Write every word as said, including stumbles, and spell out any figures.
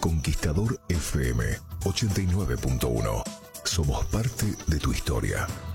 Conquistador F M ochenta y nueve punto uno. Somos parte de tu historia.